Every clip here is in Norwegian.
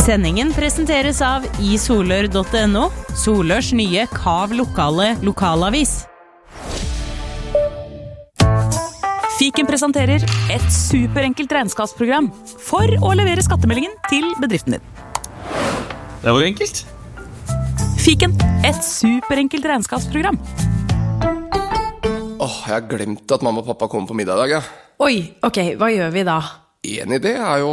Sendingen presenteres av isolør.no, Solørs nye Kav lokale lokalavis. Fiken presenterer et superenkelt regnskapsprogram for å levere skattemeldingen til bedriften din. Det var jo enkelt. Fiken, et superenkelt regnskapsprogram. Jeg har glemt at mamma og pappa kommer på middag I dag, ja. Oi, ok, hva gjør vi da? En idé jo...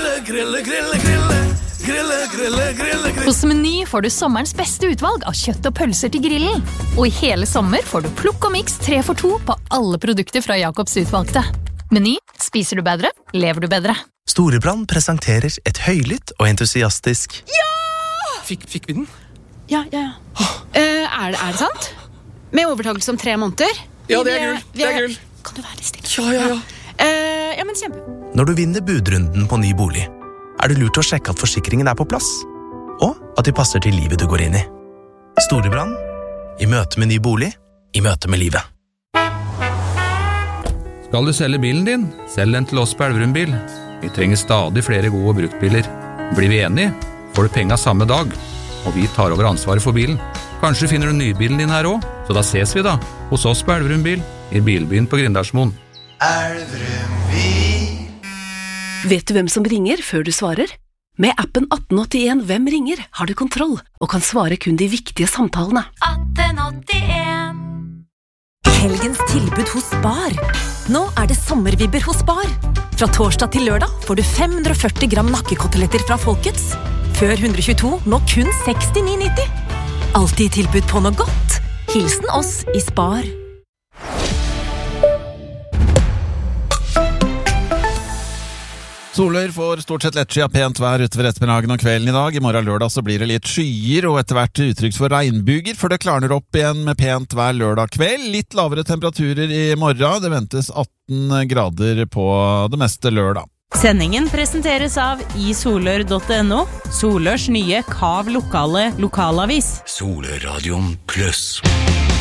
Grille. Hos Meny får du sommerens beste utvalg av kjøtt og pølser til grillen. Og I hele sommer får du plukk og mix 3 for 2 på alle produkter fra Jacobs utvalgte. Meny, spiser du bedre, lever du bedre. Storebrand presenterer et høylytt og entusiastisk Ja! Fikk vi den? Ja. Er det sant? Med overtakelse om 3 måneder? Ja, det gull. Kan du være stille? Ja. Ja, men kjempe. Når du vinner budrunden på ny bolig, det lurt å sjekke at forsikringen på plass, og at de passer til livet du går inn I. Storebrand, I møte med ny bolig, I møte med livet. Skal du selge bilen din, selg den til oss på Elverum Bil. Vi trenger stadig flere gode bruktbiler. Blir vi enige, får du penga samme dag, og vi tar over ansvaret for bilen. Kanskje finner du nybilen din her også, så da ses vi da, hos oss på Elverum Bil, I Bilbyen på Grindalsmoen. Elverum Bil. Vet du hvem som ringer før du svarer? Med appen 1881 Hvem ringer har du kontroll og kan svare kun de viktige samtalene. 1881. Helgens tilbud hos Spar. Nå det sommervibber hos Spar. Fra torsdag til lørdag får du 540 gram nakkekoteletter fra Folkets. Før 122, nå kun 69,90. Altid tilbud på noe godt. Hilsen oss I Spar. Soler får stort sett lettsky av pent vær utover ettermiddagen og kvelden I dag. I morgen lørdag så blir det litt skyer og etter hvert uttrykks for regnbyger, før det klarner opp igjen med pent vær lørdag kveld. Litt lavere temperaturer I morgen. Det ventes 18 grader på det meste lørdag. Sendingen presenteres av isolør.no, Solørs nye Kav lokale lokalavis. Soløradion Plus.